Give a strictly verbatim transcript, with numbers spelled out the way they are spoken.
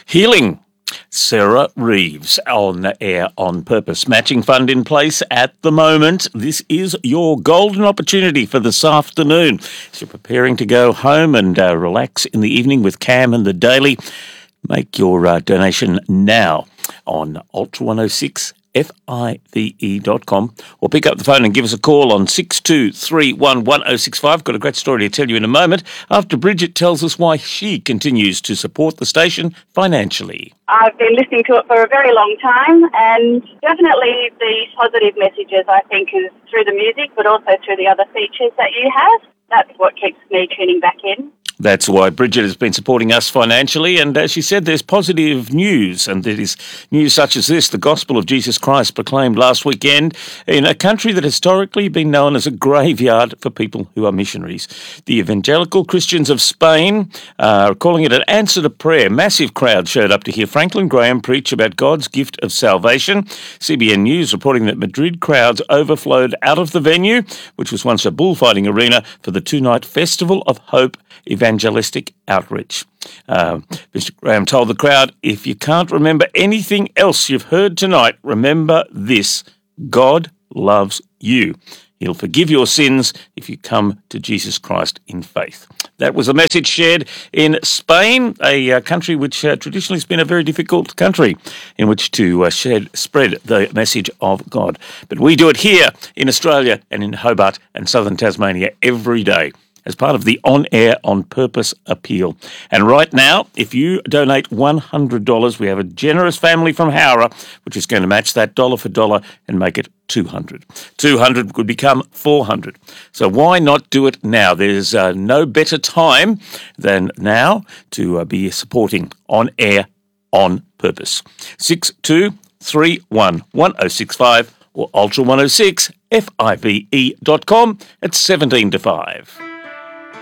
Healing. Sarah Reeves on Air on Purpose. Matching fund in place at the moment. This is your golden opportunity for this afternoon. So you're preparing to go home and uh, relax in the evening with Cam and the Daily. Make your uh, donation now on Ultra one oh six F I V E dot com or pick up the phone and give us a call on six two three one one oh six five. Got a great story to tell you in a moment after Bridget tells us why she continues to support the station financially. I've been listening to it for a very long time, and definitely the positive messages, I think, is through the music, but also through the other features that you have. That's what keeps me tuning back in. That's why Bridget has been supporting us financially, and as she said, there's positive news, and it is news such as this: the gospel of Jesus Christ proclaimed last weekend in a country that historically been known as a graveyard for people who are missionaries. The evangelical Christians of Spain are calling it an answer to prayer. Massive crowd showed up to hear Franklin Graham preach about God's gift of salvation. C B N News reporting that Madrid crowds overflowed out of the venue, which was once a bullfighting arena, for the two-night Festival of Hope evangelistic outreach. Uh, Mister Graham told the crowd, "If you can't remember anything else you've heard tonight, remember this: God loves you. He'll forgive your sins if you come to Jesus Christ in faith." That was a message shared in Spain, a uh, country which uh, traditionally has been a very difficult country in which to uh, shed, spread the message of God. But we do it here in Australia and in Hobart and southern Tasmania every day, as part of the On Air on Purpose appeal. And right now, if you donate one hundred dollars, we have a generous family from Howrah, which is going to match that dollar for dollar and make it two hundred dollars. two hundred dollars could become four hundred dollars. So why not do it now? There's uh, no better time than now to uh, be supporting On Air on Purpose. six two three one one oh six five or Ultra one oh six F I V E dot com at seventeen to five.